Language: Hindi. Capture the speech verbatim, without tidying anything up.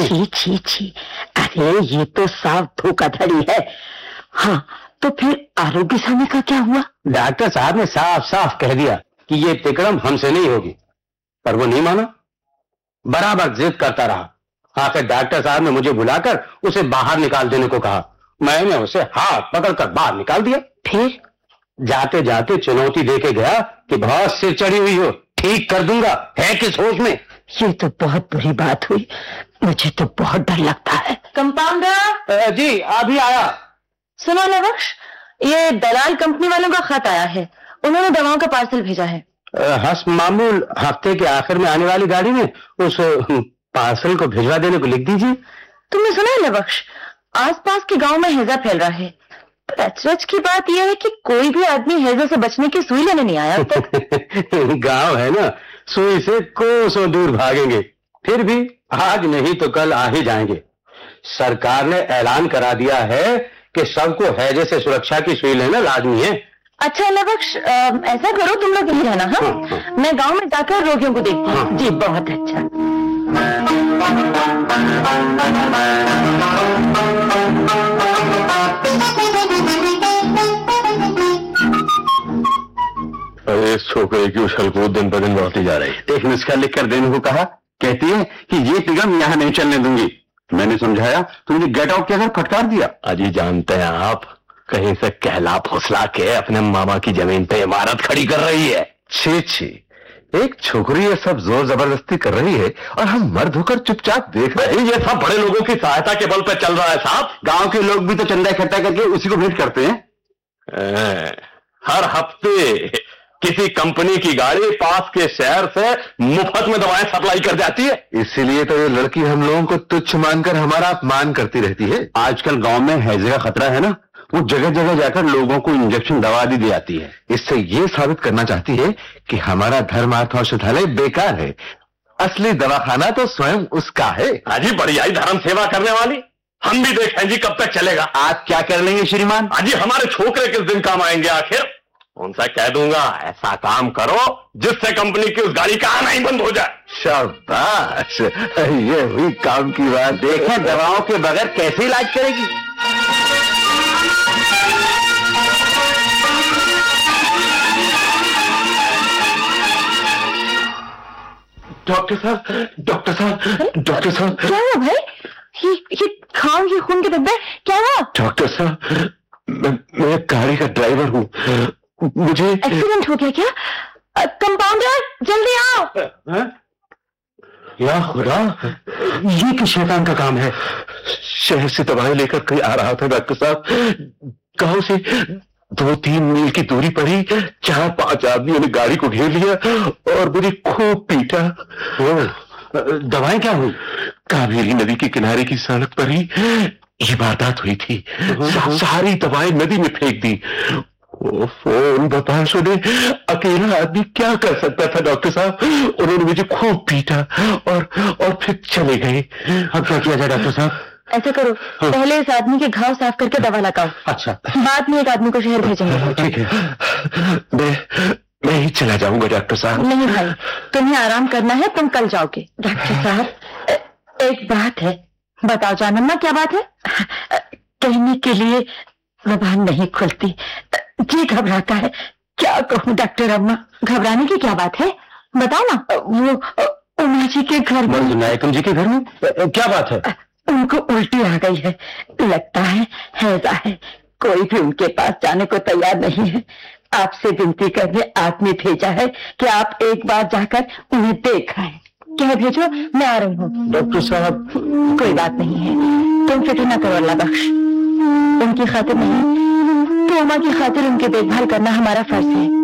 छी छी छी, अरे ये तो साफ धोखाधड़ी है। हाँ, तो फिर आरोग्य सेना का क्या हुआ? डॉक्टर साहब ने साफ साफ कह दिया कि ये तिकड़म हमसे नहीं होगी, पर वो नहीं माना, बराबर जिद करता रहा। आखिर डॉक्टर साहब ने मुझे बुलाकर उसे बाहर निकाल देने को कहा। मैंने उसे हाथ पकड़कर बाहर निकाल दिया। फिर जाते जाते चुनौती देके गया कि बहुत सिर चढ़ी हुई हो, ठीक कर दूंगा, है किस होश में। ये तो बहुत बुरी बात हुई, मुझे तो बहुत डर लगता है। कंपाउंडर जी अभी आया। सुनो लवक्ष, ये दलाल कंपनी वालों का खत आया है, उन्होंने दवाओं का पार्सल भेजा है। हस मामूल हफ्ते के आखिर में आने वाली गाड़ी में उस पार्सल को भिजवा देने को लिख दीजिए। तुमने सुना है लवक्ष, आसपास के गांव में हैजा फैल रहा है। अचरज की बात यह है कि कोई भी आदमी हैजा से बचने की सुई लेने नहीं आया अब तक। गांव है ना, सुई से कोसों दूर भागेंगे, फिर भी आज नहीं तो कल आ ही जाएंगे। सरकार ने ऐलान करा दिया है कि सबको हैजे से सुरक्षा की सुई लेना लाजमी है। अच्छा लवक्ष, ऐसा करो तुम लोग यहीं रहना। हाँ, हाँ, हाँ। मैं गांव में जाकर रोगियों को देखती हूँ। हाँ। जी बहुत अच्छा। अरे इस छोकरे की उछल कूद दिन पर दिन बढ़ती जा रही। एक निष्का लिख कर देने को कहा, कहती है कि ये तिगम यहाँ नहीं चलने दूंगी। मैंने समझाया तो मुझे गेट आउट कहकर फटकार दिया। अजी जानते हैं आप, कहीं से कहला फुसला के अपने मामा की जमीन पे इमारत खड़ी कर रही है। छी छी, एक छोकरी ये सब जोर जबरदस्ती कर रही है और हम मर्द होकर चुपचाप देख रहे हैं। ये सब बड़े लोगों की सहायता के बल पर चल रहा है साहब। गांव के लोग भी तो चंदा इकट्ठा करके उसी को भेंट करते हैं। हर हफ्ते किसी कंपनी की गाड़ी पास के शहर से मुफ्त में दवाएं सप्लाई कर जाती है। इसीलिए तो ये लड़की हम लोगों को तुच्छ मानकर हमारा अपमान करती रहती है। आजकल गांव में हैजे का खतरा है ना, वो जगह जगह जाकर लोगों को इंजेक्शन दवा दी जाती है। इससे ये साबित करना चाहती है कि हमारा धर्म अर्थ औषधालय बेकार है, असली दवाखाना तो स्वयं उसका है। हाजी बड़ी आई धर्म सेवा करने वाली, हम भी देखें जी कब तक चलेगा। आप क्या कर लेंगे श्रीमान? हाजी हमारे छोकरे किस दिन काम आएंगे आखिर? उनसे कह दूंगा ऐसा काम करो जिससे कंपनी की उस गाड़ी का आना ही बंद हो जाए। शाबाश, ये हुई काम की बात। देखें दवाओं के बगैर कैसे इलाज करेगी। डॉक्टर साहब, डॉक्टर साहब, डॉक्टर साहब। क्या हुआ भाई? ये ये खाओ, ये खून के धब्बे, क्या हुआ? डॉक्टर साहब, मैं, मैं गाड़ी का ड्राइवर हूँ, मुझे एक्सीडेंट हो गया क्या? कंपाउंडर जल्दी आओ। या खुदा, ये किस शैतान का काम है? शहर से दवाएं लेकर कहीं आ रहा था डॉक्टर साहब, गांव से दो तीन मील की दूरी पर ही चार पांच आदमियों ने गाड़ी को घेर लिया और मुझे खूब पीटा। दवाएं क्या हुई? कावेरी नदी के किनारे की सड़क पर ही ये वारदात हुई थी। सारी दवाएं नदी में फेंक दी। उन बताशों ने अकेला आदमी क्या कर सकता था डॉक्टर साहब? उन्होंने मुझे खूब पीटा और और फिर चले गए। अब क्या किया जाए डॉक्टर साहब? ऐसा करो, हाँ। पहले इस आदमी के घाव साफ करके दवा लगाओ। अच्छा, बाद में एक आदमी को शहर भेजेंगे। ठीक है, मैं मैं ही चला जाऊंगा डॉक्टर साहब। नहीं भाई, तुम्हें आराम करना है, तुम कल जाओगे। डॉक्टर साहब एक बात है। बताओ जानम्मा, क्या बात है? कहने के लिए जबान नहीं खुलती, जी घबराता है। क्या कहूँ डॉक्टर अम्मा? घबराने की क्या बात है, बताओ ना। वो उमा जी के घर में, नायकम जी के घर में क्या बात है? उनको उल्टी आ गई है, लगता है हैजा है। कोई भी उनके पास जाने को तैयार नहीं है। आपसे विनती करने आदमी भेजा है कि आप एक बार जाकर उन्हें देख आए। क्या भेजो, मैं आ रही हूँ। डॉक्टर साहब कोई बात नहीं है, तुम फिक्र न करो, अल्लाह बख्श। उनकी खातिर नहीं तो उमा की खातिर उनकी देखभाल करना हमारा फर्ज है।